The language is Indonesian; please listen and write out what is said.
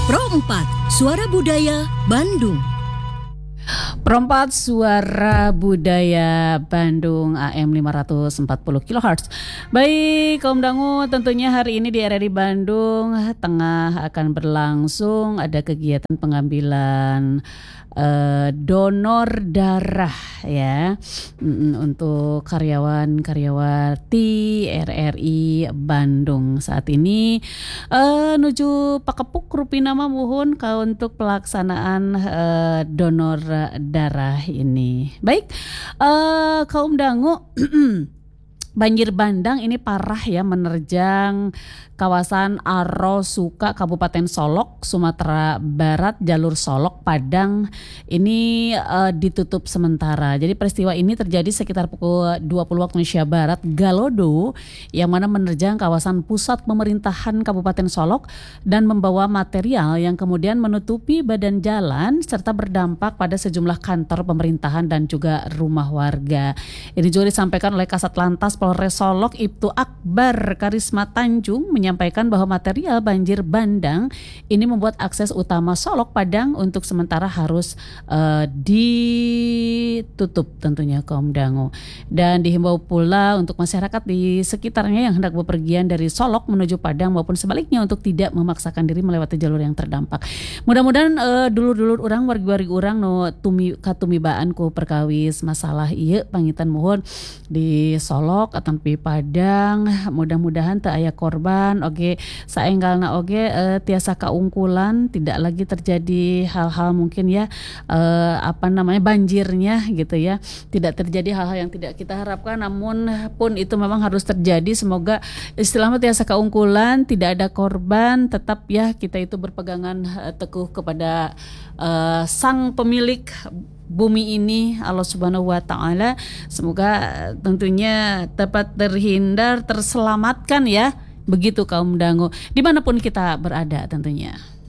Pro 4, Suara Budaya Bandung. Pro 4, Suara Budaya Bandung, AM 540 kHz. Baik, kaum dangu, tentunya hari ini di RRI Bandung tengah akan berlangsung ada kegiatan pengambilan donor darah ya, untuk karyawan-karyawati RRI Bandung. Saat ini nuju pakepuk rupinama muhun untuk pelaksanaan donor darah ini. Baik, kaum dangu, banjir bandang ini parah ya, menerjang kawasan Arosuka, Kabupaten Solok, Sumatera Barat, jalur Solok, Padang ini ditutup sementara. Jadi peristiwa ini terjadi sekitar pukul 20 waktu Indonesia Barat, Galodo, yang mana menerjang kawasan pusat pemerintahan Kabupaten Solok dan membawa material yang kemudian menutupi badan jalan serta berdampak pada sejumlah kantor pemerintahan dan juga rumah warga. Ini juga disampaikan oleh Kasat Lantas Polres Solok, Ibtu Akbar Karisma Tanjung, menyampaikan bahwa material banjir bandang ini membuat akses utama Solok Padang untuk sementara harus ditutup tentunya kaum dangu. Dan dihimbau pula untuk masyarakat di sekitarnya yang hendak bepergian dari Solok menuju Padang maupun sebaliknya untuk tidak memaksakan diri melewati jalur yang terdampak. Mudah-mudahan dulur-dulur urang, wargi-wargi urang no katumibaan ku perkawis masalah ieu pangitan mohon di Solok atau di Padang, mudah-mudahan teu aya korban. Oke, saenggalna oge tiasa kaungkulan, tidak lagi terjadi hal-hal mungkin ya banjirnya gitu ya. Tidak terjadi hal-hal yang tidak kita harapkan, namun pun itu memang harus terjadi. Semoga istilahnya tiasa kaungkulan, tidak ada korban, tetap ya kita itu berpegangan teguh kepada sang pemilik bumi ini, Allah Subhanahu wa Ta'ala. Semoga tentunya dapat terhindar, terselamatkan ya. Begitu kaum dangu, dimanapun kita berada tentunya.